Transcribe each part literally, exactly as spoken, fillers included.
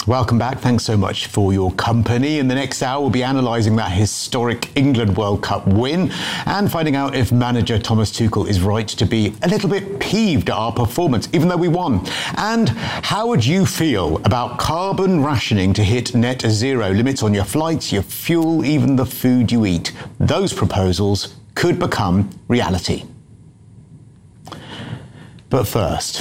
Welcome back. Thanks so much for your company. In the next hour, we'll be analysing that historic England World Cup win and finding out if manager Thomas Tuchel is right to be a little bit peeved at our performance, even though we won. And how would you feel about carbon rationing to hit net zero, limits on your flights, your fuel, even the food you eat? Those proposals could become reality. But first,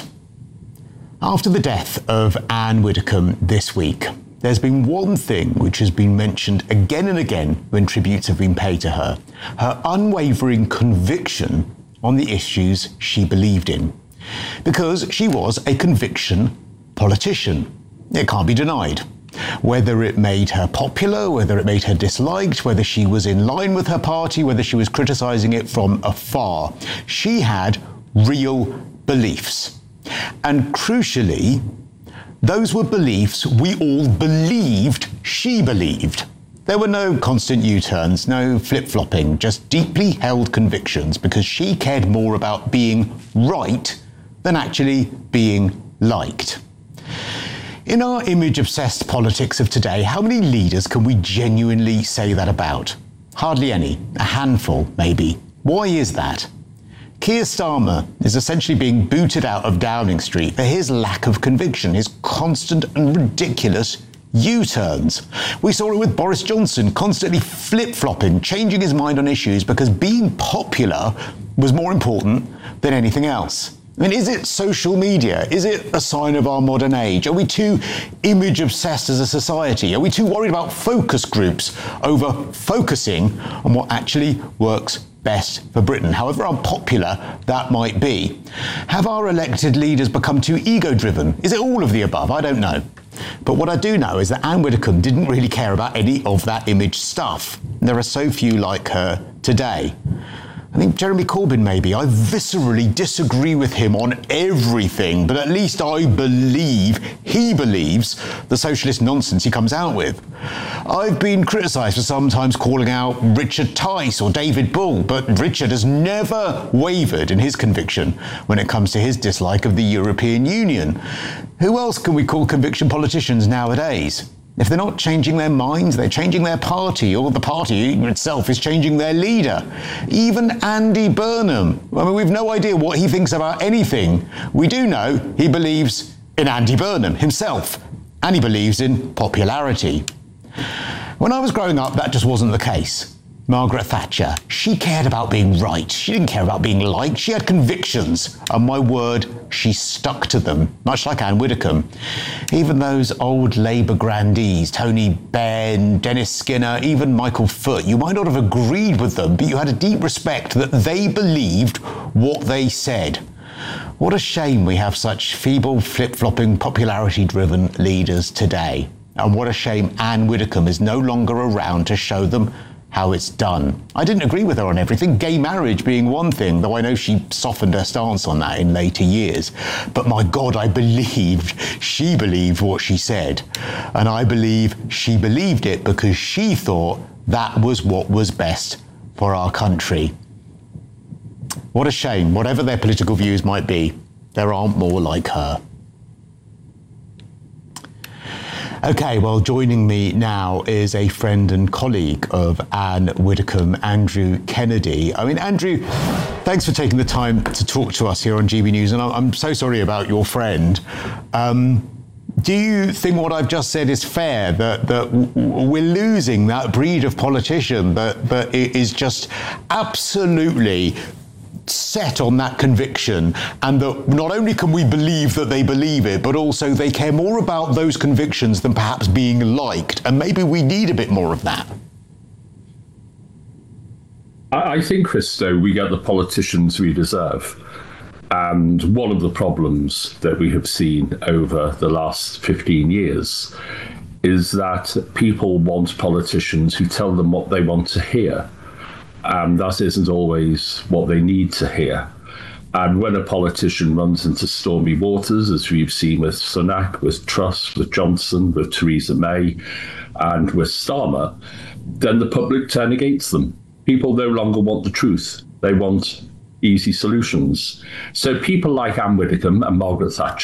after the death of Anne Widdecombe this week, there's been one thing which has been mentioned again and again when tributes have been paid to her: her unwavering conviction on the issues she believed in. Because she was a conviction politician. It can't be denied. Whether it made her popular, whether it made her disliked, whether she was in line with her party, whether she was criticising it from afar, she had real beliefs. And crucially, those were beliefs we all believed she believed. There were no constant U-turns, no flip-flopping, just deeply held convictions, because she cared more about being right than actually being liked. In our image-obsessed politics of today, how many leaders can we genuinely say that about? Hardly any. A handful, maybe. Why is that? Keir Starmer is essentially being booted out of Downing Street for his lack of conviction, his constant and ridiculous U-turns. We saw it with Boris Johnson, constantly flip-flopping, changing his mind on issues because being popular was more important than anything else. I mean, is it social media? Is it a sign of our modern age? Are we too image-obsessed as a society? Are we too worried about focus groups over focusing on what actually works best for Britain, however unpopular that might be? Have our elected leaders become too ego-driven? Is it all of the above? I don't know. But what I do know is that Anne Widdecombe didn't really care about any of that image stuff. There are so few like her today. I think Jeremy Corbyn, maybe. I viscerally disagree with him on everything, but at least I believe he believes the socialist nonsense he comes out with. I've been criticised for sometimes calling out Richard Tice or David Bull, but Richard has never wavered in his conviction when it comes to his dislike of the European Union. Who else can we call conviction politicians nowadays? If they're not changing their minds, they're changing their party, or the party itself is changing their leader. Even Andy Burnham. I mean, we've no idea what he thinks about anything. We do know he believes in Andy Burnham himself, and he believes in popularity. When I was growing up, that just wasn't the case. Margaret Thatcher, she cared about being right. She didn't care about being liked. She had convictions, and my word, she stuck to them, much like Anne Widdecombe. Even those old Labour grandees, Tony Benn, Dennis Skinner, even Michael Foot, you might not have agreed with them, but you had a deep respect that they believed what they said. What a shame we have such feeble, flip-flopping, popularity-driven leaders today. And what a shame Anne Widdecombe is no longer around to show them how it's done. I didn't agree with her on everything, gay marriage being one thing, though I know she softened her stance on that in later years. But my God, I believed she believed what she said. And I believe she believed it because she thought that was what was best for our country. What a shame, whatever their political views might be, there aren't more like her. OK, well, joining me now is a friend and colleague of Anne Widdecombe, Andrew Kennedy. I mean, Andrew, thanks for taking the time to talk to us here on G B News, and I'm so sorry about your friend. Um, do you think what I've just said is fair, that, that we're losing that breed of politician that, that is just absolutely set on that conviction, and that not only can we believe that they believe it, but also they care more about those convictions than perhaps being liked, and maybe we need a bit more of that? I think, Christo, we get the politicians we deserve. And one of the problems that we have seen over the last fifteen years is that people want politicians who tell them what they want to hear. And that isn't always what they need to hear. And when a politician runs into stormy waters, as we've seen with Sunak, with Truss, with Johnson, with Theresa May, and with Starmer, then the public turn against them. People no longer want the truth. They want easy solutions. So people like Anne Widdecombe and Margaret Thatcher